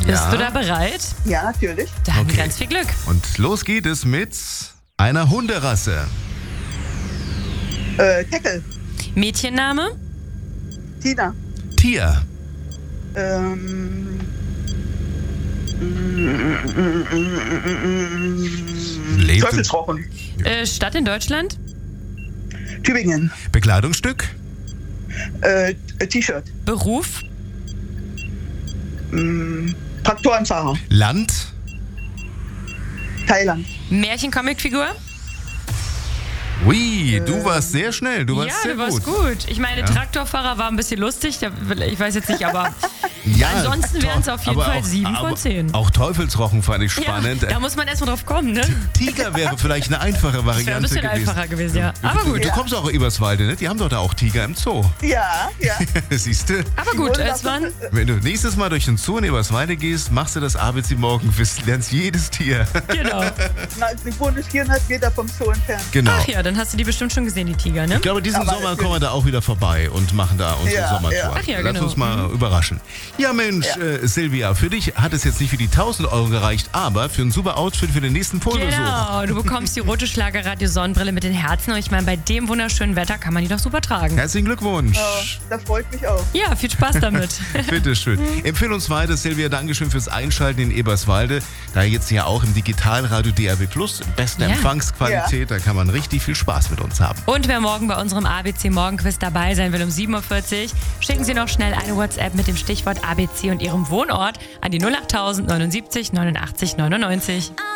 Bist du da bereit? Ja, natürlich. Dann Okay. ganz viel Glück. Und los geht es mit einer Hunderasse. Teckel, Mädchenname? Tina, Tier. Lebt in Teufelsrochen, Stadt in Deutschland? Tübingen, Bekleidungsstück. T-Shirt, Beruf? Traktorenfahrer, Land. Thailand. Märchen-Comicfigur? Ui, du warst sehr schnell. Du warst Ja, sehr du warst gut. Ich meine, Traktorfahrer war ein bisschen lustig. Ich weiß jetzt nicht, aber Ja, ansonsten wären es auf jeden aber Fall auch- 7 aber von 10. Auch Teufelsrochen fand ich spannend. Ja, da muss man erstmal drauf kommen, ne? Tiger wäre vielleicht eine einfache Das wäre ein Variante bisschen gewesen. einfacher gewesen, ja. Aber gut. Du kommst auch aus Eberswalde, ne? Die haben doch da auch Tiger im Zoo. Ja, ja. Siehst du? Aber gut, es waren... Wenn du nächstes Mal durch den Zoo in Eberswalde gehst, machst du das ABC Morgenquiz, lernst jedes Tier. Genau. Na, ich wohne 400 Meter vom Zoo entfernt. Genau. Ach ja, dann hast du die bestimmt schon gesehen, die Tiger, ne? Ich glaube, diesen Aber Sommer natürlich. kommen wir da auch wieder vorbei und machen da unsere Ja, Sommertour. ja. Ach ja, Lass genau. uns mal überraschen. Ja, Mensch, Silvia, für dich hat es jetzt nicht für die 1.000 Euro gereicht, aber für ein super Outfit für den nächsten Polbesuch. Genau, du bekommst die rote Schlagerradio-Sonnenbrille mit den Herzen und ich meine, bei dem wunderschönen Wetter kann man die doch super tragen. Herzlichen Glückwunsch. Das freut mich auch. Ja, viel Spaß damit. Bitteschön. Empfehle uns weiter, Silvia. Dankeschön fürs Einschalten in Eberswalde. Da jetzt ja auch im Digitalradio DAB Plus, beste Ja. Empfangsqualität, da kann man richtig viel Spaß mit uns haben. Und wer morgen bei unserem ABC Morgenquiz dabei sein will um 7.40 Uhr, schicken Sie noch schnell eine WhatsApp mit dem Stichwort ABC und Ihrem Wohnort an die 08000 79 89 99.